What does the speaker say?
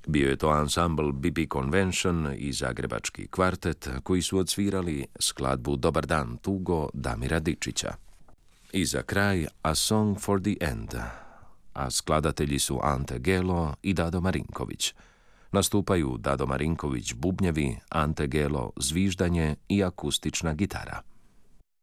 Bio je to ansambl BB Convention i zagrebački kvartet koji su odsvirali skladbu Dobar dan, tugo Damira Dičića. I za kraj A Song for the End, a skladatelji su Ante Gelo i Dado Marinković. Nastupaju Dado Marinković bubnjevi, Ante Gelo zviždanje i akustična gitara.